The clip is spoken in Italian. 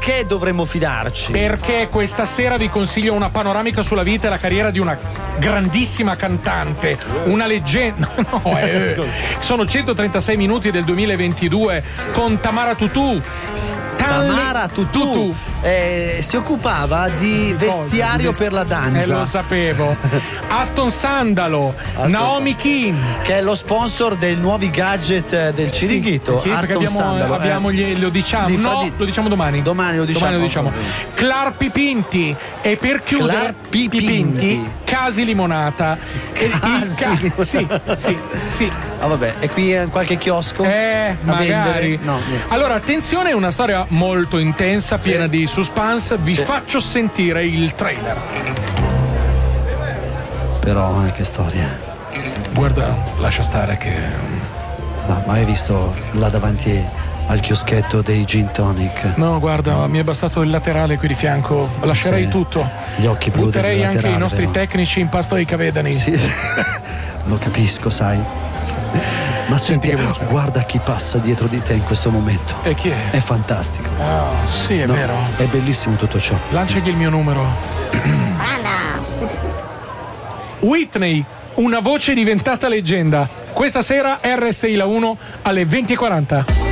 Perché dovremmo fidarci? Perché questa sera vi consiglio una panoramica sulla vita e la carriera di una grandissima cantante, una leggenda. Sono 136 minuti del 2022 con Tamara Tutu. Tamara Tutu si occupava di vestiario per la danza. Lo sapevo. Aston Sandalo, Naomi King, che è lo sponsor dei nuovi gadget del Ciringhito. Sì, Aston Sandalo. Lo diciamo. No, lo diciamo domani. Domani lo diciamo. Clar Pipinti. E per chiudere, Clar Pipinti. Casi Limonata. Sì. Ah, vabbè, è qui in qualche chiosco? Magari. No, allora, attenzione, è una storia molto intensa, piena di suspense. Vi faccio sentire il trailer. Però, che storia. Guarda, lascia stare che... No, ma hai visto là davanti al chioschetto dei gin tonic? No, guarda, mi è bastato il laterale qui di fianco. Lascerei tutto. Gli occhi blu. Butterei anche i nostri tecnici in pasto ai cavedani. Sì. Lo capisco, sai. Ma senti, guarda chi passa dietro di te in questo momento. E chi è? È fantastico. Sì, è vero. È bellissimo tutto ciò. Lanciagli il mio numero. Whitney, una voce diventata leggenda. Questa sera RSI La 1 alle 20:40.